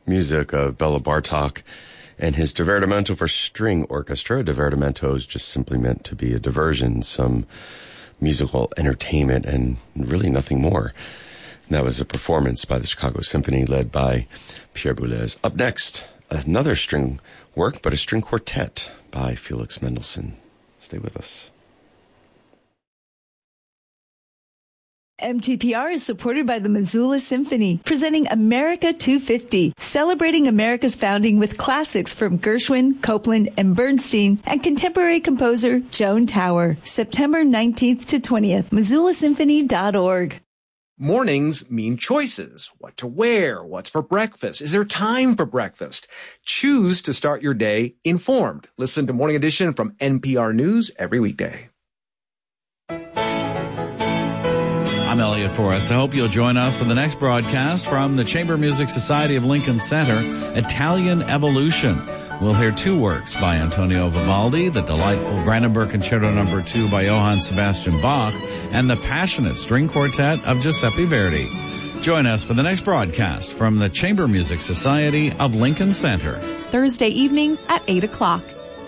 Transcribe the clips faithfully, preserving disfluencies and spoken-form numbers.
music of Bela Bartok and his Divertimento for String Orchestra. Divertimento is just simply meant to be a diversion, some musical entertainment, and really nothing more. And that was a performance by the Chicago Symphony led by Pierre Boulez. Up next, another string work, but a string quartet by Felix Mendelssohn. Stay with us. M T P R is supported by the Missoula Symphony, presenting America two fifty, celebrating America's founding with classics from Gershwin, Copland, and Bernstein, and contemporary composer Joan Tower. September nineteenth to twentieth, missoula symphony dot org. Mornings mean choices. What to wear? What's for breakfast? Is there time for breakfast? Choose to start your day informed. Listen to Morning Edition from N P R News every weekday. I'm Elliot Forrest. I hope you'll join us for the next broadcast from the Chamber Music Society of Lincoln Center, Italian Evolution. We'll hear two works by Antonio Vivaldi, the delightful Brandenburg Concerto Number two by Johann Sebastian Bach, and the passionate string quartet of Giuseppe Verdi. Join us for the next broadcast from the Chamber Music Society of Lincoln Center. Thursday evenings at eight o'clock.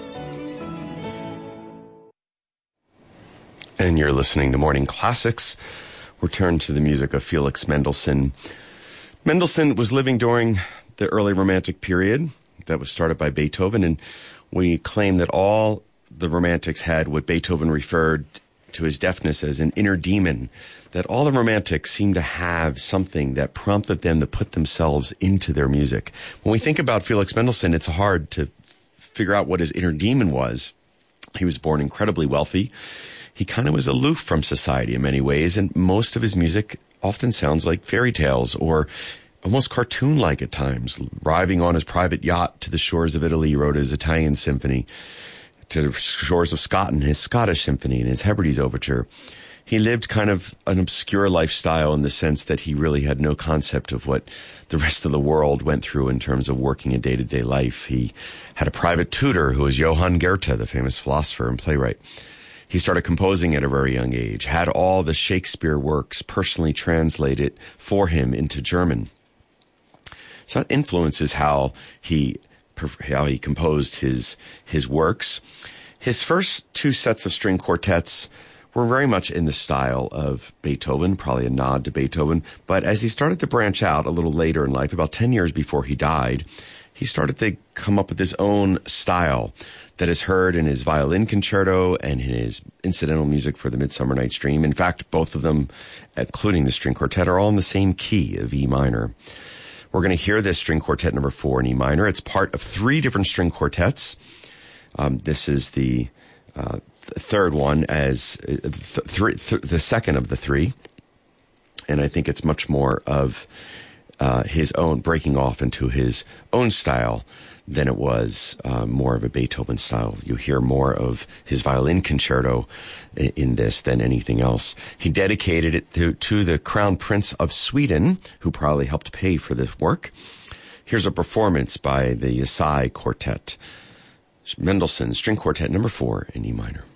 And you're listening to Morning Classics. We'll turn to the music of Felix Mendelssohn. Mendelssohn was living during the early Romantic period that was started by Beethoven, and we claim that all the Romantics had what Beethoven referred to his deafness as an inner demon, that all the Romantics seemed to have something that prompted them to put themselves into their music. When we think about Felix Mendelssohn, it's hard to figure out what his inner demon was. He was born incredibly wealthy. He kind of was aloof from society in many ways, and most of his music often sounds like fairy tales or almost cartoon-like at times. Arriving on his private yacht to the shores of Italy, he wrote his Italian symphony, to the shores of Scotland, his Scottish symphony, and his Hebrides overture. He lived kind of an obscure lifestyle in the sense that he really had no concept of what the rest of the world went through in terms of working a day-to-day life. He had a private tutor who was Johann Goethe, the famous philosopher and playwright. He started composing at a very young age, had all the Shakespeare works personally translated for him into German. So that influences how he how he composed his his works. His first two sets of string quartets were very much in the style of Beethoven, probably a nod to Beethoven. But as he started to branch out a little later in life, about ten years before he died, he started to come up with his own style that is heard in his violin concerto and in his incidental music for the Midsummer Night's Dream. In fact, both of them, including the string quartet, are all in the same key of E minor. We're going to hear this string quartet number four in E minor. It's part of three different string quartets. Um, this is the uh, th- third one, as uh, th- th- th- the second of the three. And I think it's much more of uh, his own, breaking off into his own style than it was uh, more of a Beethoven style. You hear more of his violin concerto in, in this than anything else. He dedicated it to, to the Crown Prince of Sweden, who probably helped pay for this work. Here's a performance by the Yasai Quartet. Mendelssohn String Quartet number four in E minor.